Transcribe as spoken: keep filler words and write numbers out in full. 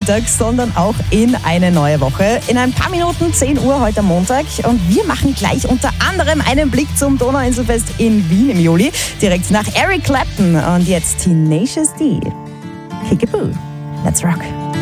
Freitag, sondern auch in eine neue Woche. In ein paar Minuten, zehn Uhr heute am Montag. Und wir machen gleich unter anderem einen Blick zum Donauinselfest in Wien im Juli. Direkt nach Eric Clapton und jetzt Tenacious D. Kickapoo. Let's rock.